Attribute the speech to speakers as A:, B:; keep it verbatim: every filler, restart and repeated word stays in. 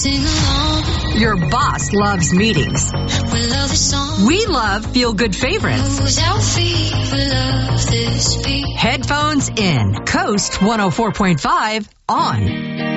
A: sing along.
B: Your boss loves meetings.
A: We love this song.
B: We love feel-good favorites.
A: Moves our feet. We love this beat.
B: Headphones in. Coast one oh four point five on.